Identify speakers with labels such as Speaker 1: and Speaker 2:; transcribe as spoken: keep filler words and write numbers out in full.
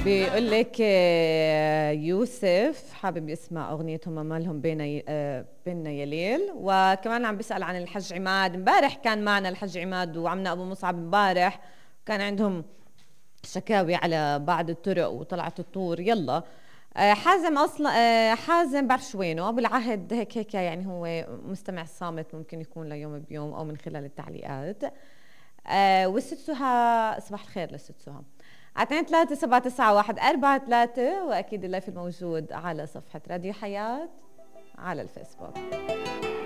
Speaker 1: بيقول لك آه، يوسف حابب يسمع اغنيتهم ما لهم بينا آه، بينا يا ليل. وكمان عم بيسأل عن الحج عماد. امبارح كان معنا الحج عماد وعمنا ابو مصعب امبارح، كان عندهم شكاوي على بعض الطرق وطلعت الطور. يلا آه، حازم اصلا آه، حازم بعرفش وينه بالعهد، هيك هيك يعني هو مستمع صامت، ممكن يكون ليوم بيوم او من خلال التعليقات. آه والست سهى، صباح الخير للست سهى. اثنين ثلاثة سبعة تسعة واحد أربعة ثلاثة، وأكيد اللايف الموجود على صفحة راديو حياة على الفيسبوك.